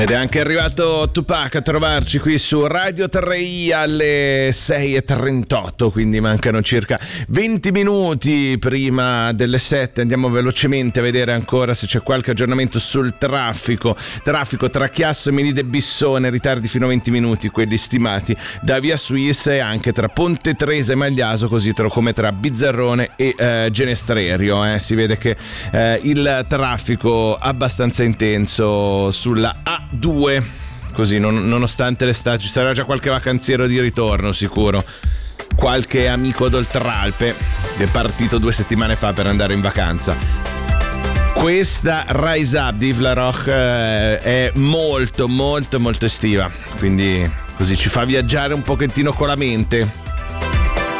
Ed è anche arrivato Tupac a trovarci qui su Radio 3i alle 6:38, quindi mancano circa 20 minuti prima delle 7. Andiamo velocemente a vedere ancora se c'è qualche aggiornamento sul traffico tra Chiasso e Melide Bissone, ritardi fino a 20 minuti, quelli stimati da Via Suisse, e anche tra Ponte Tresa e Magliaso, così come tra Bizzarrone e Genestrerio. Si vede che il traffico abbastanza intenso sulla A2, così nonostante l'estate ci sarà già qualche vacanziero di ritorno sicuro, qualche amico d'Oltralpe che è partito 2 settimane fa per andare in vacanza. Questa Rise Up di Yves Laroche è molto molto molto estiva, quindi così ci fa viaggiare un pochettino con la mente.